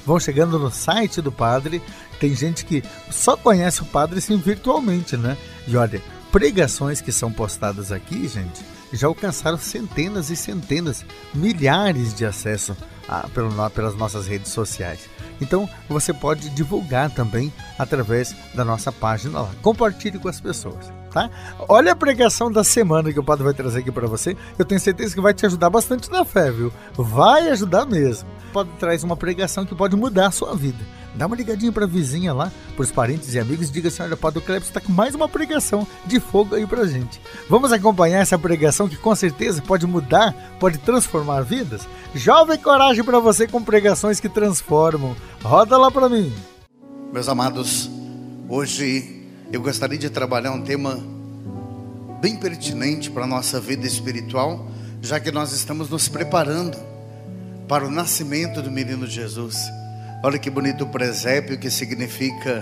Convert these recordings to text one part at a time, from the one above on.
vão chegando no site do padre. Tem gente que só conhece o padre assim virtualmente, né? E olha, pregações que são postadas aqui, gente, já alcançaram centenas e centenas, milhares de acessos pelas nossas redes sociais. Então você pode divulgar também através da nossa página lá. Compartilhe com as pessoas, tá? Olha a pregação da semana que o padre vai trazer aqui para você. Eu tenho certeza que vai te ajudar bastante na fé, viu? Vai ajudar mesmo. O padre traz uma pregação que pode mudar a sua vida. Dá uma ligadinha para a vizinha lá, para os parentes e amigos, e diga assim: olha, o padre Cleber está com mais uma pregação de fogo aí pra gente. Vamos acompanhar essa pregação que com certeza pode mudar, pode transformar vidas? Jovem coragem para você com pregações que transformam. Roda lá para mim. Meus amados, hoje eu gostaria de trabalhar um tema bem pertinente para a nossa vida espiritual, já que nós estamos nos preparando para o nascimento do menino Jesus. Olha que bonito o presépio, que significa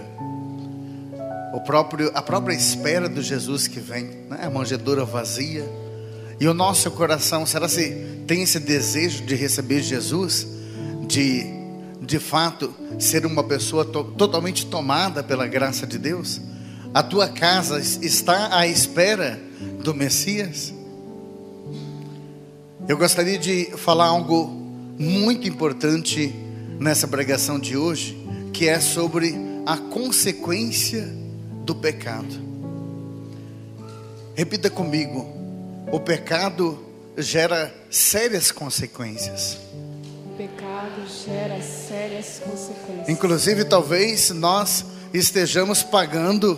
a própria espera do Jesus que vem, né? A manjedoura vazia. E o nosso coração, será que tem esse desejo de receber Jesus? De fato ser uma pessoa totalmente tomada pela graça de Deus? A tua casa está à espera do Messias? Eu gostaria de falar algo muito importante nessa pregação de hoje, que é sobre a consequência do pecado. Repita comigo: o pecado gera sérias consequências. O pecado gera sérias consequências. Inclusive, talvez nós estejamos pagando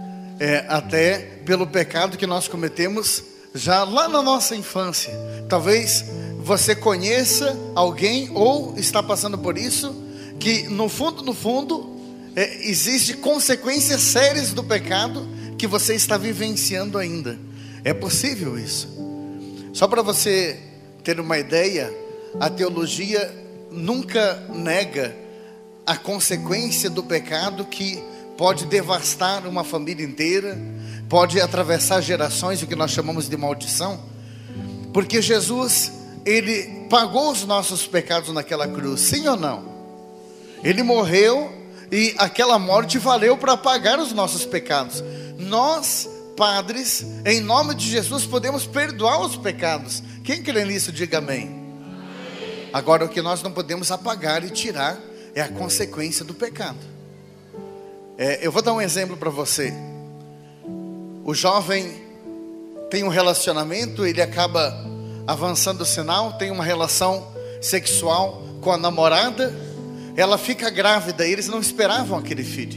até pelo pecado que nós cometemos já lá na nossa infância. Talvez você conheça alguém ou está passando por isso, que no fundo, existe consequências sérias do pecado que você está vivenciando ainda. É possível isso. Só para você ter uma ideia, a teologia nunca nega a consequência do pecado, que pode devastar uma família inteira, pode atravessar gerações, o que nós chamamos de maldição, porque Jesus, Ele pagou os nossos pecados naquela cruz, sim ou não? Ele morreu e aquela morte valeu para pagar os nossos pecados. Nós, padres, em nome de Jesus, podemos perdoar os pecados. Quem crê nisso, diga amém. Agora, o que nós não podemos apagar e tirar é a consequência do pecado. Eu vou dar um exemplo para você. O jovem tem um relacionamento, ele acaba avançando o sinal, tem uma relação sexual com a namorada, ela fica grávida, e eles não esperavam aquele filho.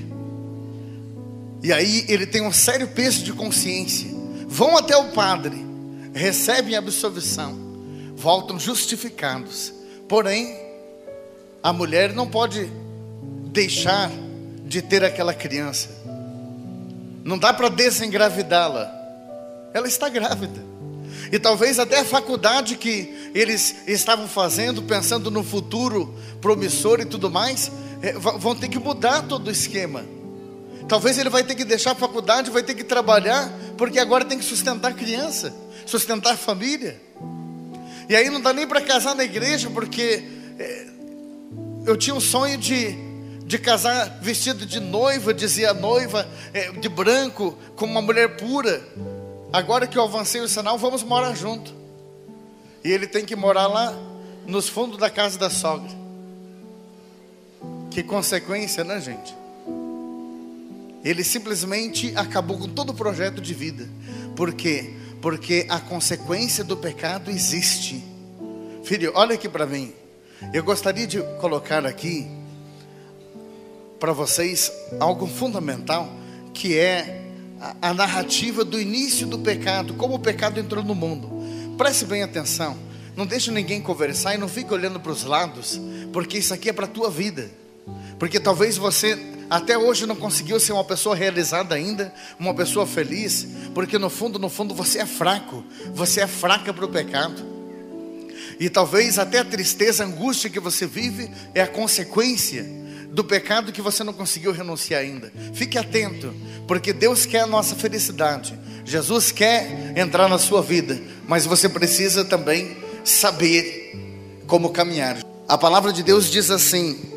E aí ele tem um sério peso de consciência. Vão até o padre, recebem a absolvição, voltam justificados. Porém, a mulher não pode deixar de ter aquela criança. Não dá para desengravidá-la. Ela está grávida. E talvez até a faculdade que eles estavam fazendo, pensando no futuro promissor e tudo mais, vão ter que mudar todo o esquema. Talvez ele vai ter que deixar a faculdade, vai ter que trabalhar, porque agora tem que sustentar a criança, sustentar a família. E aí não dá nem para casar na igreja, porque eu tinha um sonho de casar vestido de noiva, dizia a noiva, de branco, como uma mulher pura. Agora que eu avancei o sinal, vamos morar junto. E ele tem que morar lá nos fundos da casa da sogra. Que consequência, né, gente? Ele simplesmente acabou com todo o projeto de vida. Por quê? Porque a consequência do pecado existe. Filho, olha aqui para mim. Eu gostaria de colocar aqui para vocês algo fundamental, que é a narrativa do início do pecado, como o pecado entrou no mundo. Preste bem atenção, não deixe ninguém conversar e não fique olhando para os lados, porque isso aqui é para a tua vida. Porque talvez você até hoje não conseguiu ser uma pessoa realizada ainda, uma pessoa feliz, porque no fundo você é fraco, você é fraca para o pecado. E talvez até a tristeza, a angústia que você vive é a consequência do pecado que você não conseguiu renunciar ainda. Fique atento, porque Deus quer a nossa felicidade. Jesus quer entrar na sua vida, mas você precisa também saber como caminhar. A palavra de Deus diz assim: